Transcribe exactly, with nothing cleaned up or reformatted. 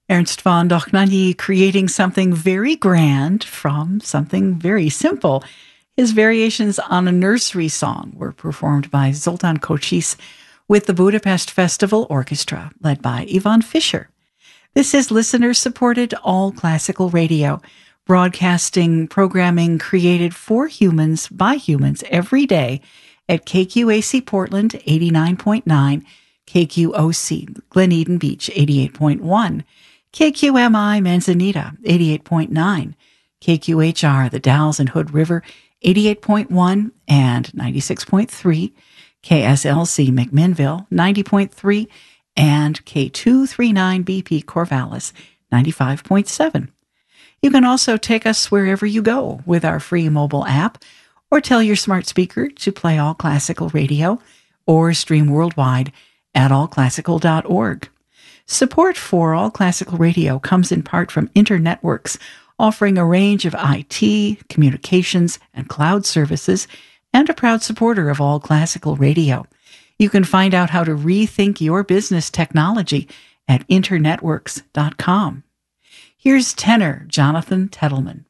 Ernst von Dochnanyi creating something very grand from something very simple. His variations on a nursery song were performed by Zoltán Kocsis with the Budapest Festival Orchestra, led by Ivan Fischer. This is listener-supported all classical radio, broadcasting programming created for humans by humans every day at K Q A C Portland eighty-nine point nine, K Q O C Glen Eden Beach eighty-eight point one, K Q M I Manzanita eighty-eight point nine, K Q H R The Dalles and Hood River eighty-eight point one and ninety-six point three, K S L C McMinnville ninety point three, and K two thirty-nine B P Corvallis ninety-five point seven. You can also take us wherever you go with our free mobile app, or tell your smart speaker to play All Classical Radio, or stream worldwide at all classical dot org. Support for All Classical Radio comes in part from InterNetworks, offering a range of I T, communications, and cloud services, and a proud supporter of All Classical Radio. You can find out how to rethink your business technology at internetworks dot com. Here's tenor Jonathan Tettleman.